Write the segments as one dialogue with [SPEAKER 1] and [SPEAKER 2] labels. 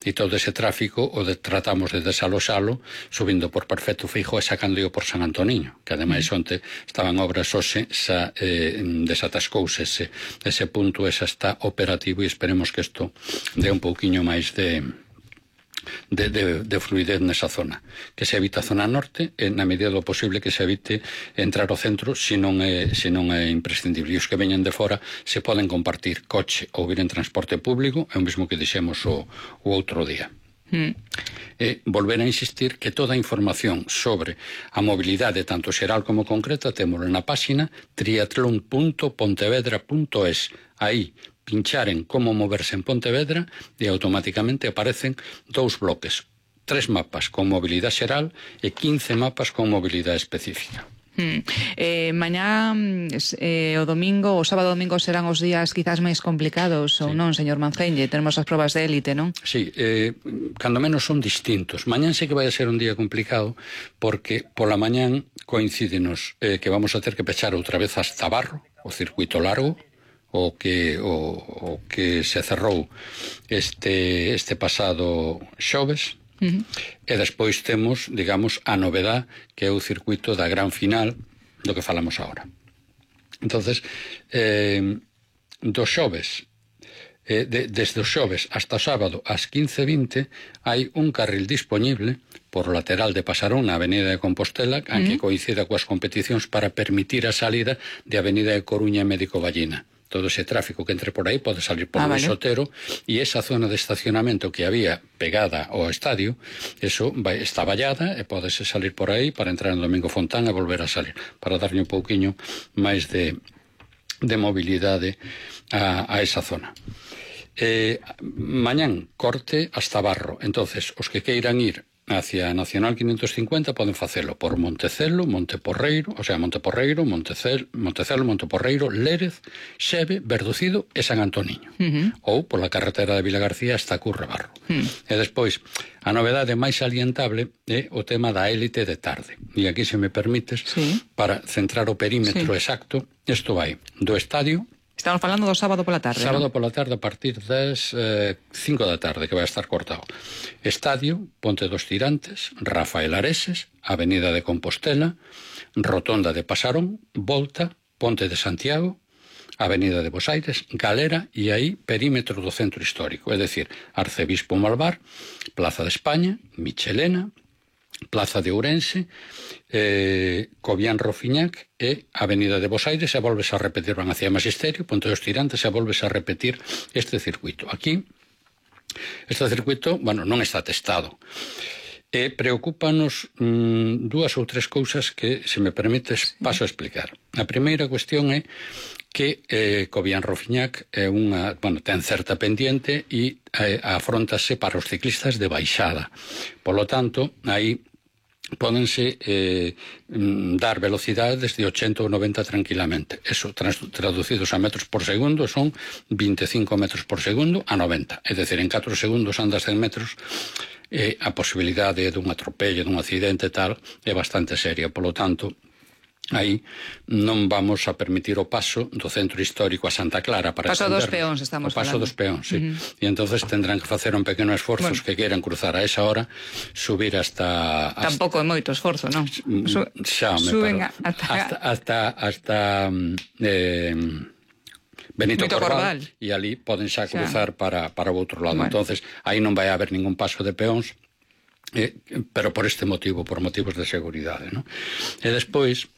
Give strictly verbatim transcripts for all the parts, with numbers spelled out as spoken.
[SPEAKER 1] e todo ese tráfico o de, tratamos de desaloxalo subindo por Perfecto Feijóo e sacándolo por San Antoniño, que ademais onte estaban obras hoxe, xa eh, desatascouse ese, ese punto, esa está operativo e esperemos que isto dé un pouquiño máis de De, de, de fluidez nesa zona, que se evita a zona norte e na medida do posible que se evite entrar ao centro se non é, se non é imprescindible, e os que veñen de fora se poden compartir coche ou vir en transporte público, é o mesmo que dixemos o, o outro día. Mm. E volver a insistir que toda a información sobre a mobilidade tanto xeral como concreta témolo na páxina triatlón punto pontevedra punto es. Aí pinchar en como moverse en Pontevedra e automáticamente aparecen dous bloques, tres mapas con mobilidade xeral e quince mapas con mobilidade específica.
[SPEAKER 2] Hmm. Eh, mañá eh, o domingo, o sábado domingo serán os días quizás máis complicados, ou sí. Non, señor Manceñe? Tenemos as probas de élite, non?
[SPEAKER 1] Sí, eh, cando menos son distintos. Mañán sí que vai a ser un día complicado porque pola mañán coincídenos eh, que vamos a ter que pechar outra vez hasta Barro, o circuito largo, o que o, o que se cerrou este este pasado xoves. Uh-huh. E despois temos, digamos, a novedad que é o circuito da gran final do que falamos agora. Entonces, eh, do xoves eh, de, desde o xoves hasta o sábado ás quince vinte hai un carril disponible por o lateral de Pasarón na Avenida de Compostela, uh-huh. que coincida coas competicións para permitir a salida de Avenida de Coruña e Médico Ballina. Todo ese tráfico que entre por aí pode salir por ah, vale. Sotero, e esa zona de estacionamento que había pegada ao estadio, eso vai, está vallada e podese salir por aí para entrar en Domingo Fontán e volver a salir, para darlle un pouquiño máis de, de mobilidade a, a esa zona. Eh, mañán corte hasta Barro, entonces os que queiran ir hacia Nacional quinientos cincuenta poden facelo por Montecelo, Monteporreiro, o sea, Monteporreiro, Montecelo, Montecelo, Monteporreiro, Lérez, Xeve, Verducido e San Antoniño. Uh-huh. Ou pola carretera de Vilagarcía hasta Curre Barro. Uh-huh. E despois, a novedade máis salientable é o tema da élite de tarde. E aquí, se me permites, sí. para centrar o perímetro sí. exacto, isto vai do estadio.
[SPEAKER 2] Estamos falando do sábado pola tarde,
[SPEAKER 1] Sábado
[SPEAKER 2] ¿no?
[SPEAKER 1] pola tarde a partir das eh, cinco da tarde, que vai estar cortado. Estadio, Ponte dos Tirantes, Rafael Areses, Avenida de Compostela, Rotonda de Pasarón, Volta, Ponte de Santiago, Avenida de Bos Aires, Galera e aí perímetro do centro histórico, é dicir, Arcebispo Malvar, Plaza de España, Michelena, Plaza de Ourense, eh, Cobián Rofiñac e Avenida de Bos Aires, e volves a repetir, van hacia Magisterio, Ponte dos Tirantes, e volves a repetir este circuito. Aquí, este circuito, bueno, non está testado. E preocúpanos mmm, dúas ou tres cousas que, se me permites, paso a explicar. A primeira cuestión é que eh, Cobián Rofiñac é unha, bueno, ten certa pendiente e eh, afrontase para os ciclistas de baixada. Polo tanto, aí pódense eh, dar velocidades de ochenta ou noventa tranquilamente. Eso, traducidos a metros por segundo, son veinticinco metros por segundo a noventa. É dicir, en catro segundos andas cen metros, eh, a posibilidade dun atropello, dun accidente tal, é bastante seria. Polo tanto, aí non vamos a permitir o paso do centro histórico a Santa Clara para
[SPEAKER 2] paso dos peóns, estamos
[SPEAKER 1] o paso
[SPEAKER 2] falando.
[SPEAKER 1] dos peóns, sí. Uh-huh. E entonces tendrán que facer un pequeno esforzo, bueno, que queiran cruzar a esa hora, subir hasta, hasta...
[SPEAKER 2] Tampouco é moito esforzo, non?
[SPEAKER 1] Su... Xa, me
[SPEAKER 2] Suben hasta...
[SPEAKER 1] hasta hasta, hasta eh, Benito, Benito Corval, e ali poden xa cruzar xa. para para o outro lado. Bueno. Entonces aí non vai haber ningún paso de peóns, eh, pero por este motivo, por motivos de seguridade, ¿no? E despois,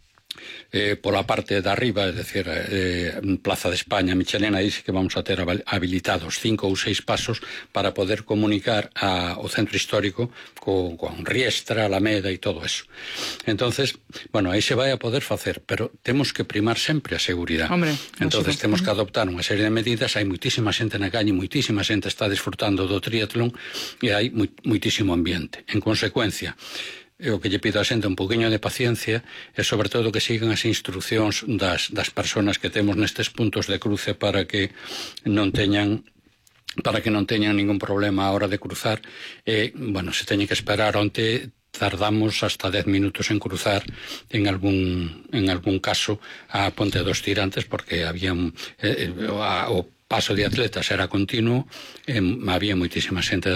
[SPEAKER 1] Eh, pola parte de arriba, é dicir, eh, Plaza de España, Michelena, aí sí que vamos a ter habilitados cinco ou seis pasos para poder comunicar a, o centro histórico con, con Riestra, Alameda e todo eso. Entonces, bueno, aí se vai a poder facer, pero temos que primar sempre a seguridade.
[SPEAKER 2] Hombre,
[SPEAKER 1] entonces temos que adoptar unha serie de medidas. Hai moitísima xente na calle, moitísima xente está disfrutando do triatlón e hai moitísimo ambiente. En consecuencia, o que lle pido a xente un poquinho de paciencia e sobre todo que sigan as instruccións das, das persoas que temos nestes puntos de cruce para que non teñan para que non teñan ningún problema a hora de cruzar. E, bueno, se teñe que esperar, onte tardamos hasta dez minutos en cruzar en algún en algún caso a Ponte dos Tirantes, porque había eh, a, o paso de atletas era continuo, e había moitísima xente